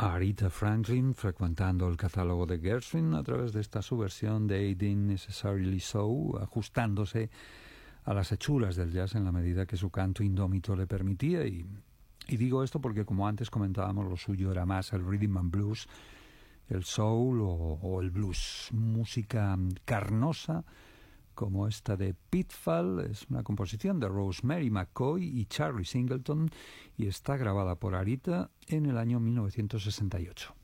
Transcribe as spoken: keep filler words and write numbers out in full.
a Aretha Franklin frecuentando el catálogo de Gershwin a través de esta subversión de Ain't Necessarily So, ajustándose a las hechuras del jazz en la medida que su canto indómito le permitía. Y, y digo esto porque, como antes comentábamos, lo suyo era más el rhythm and blues, el soul o, o el blues, música carnosa como esta de Pitfall. Es una composición de Rosemary McCoy y Charlie Singleton y está grabada por Aretha en el año mil novecientos sesenta y ocho.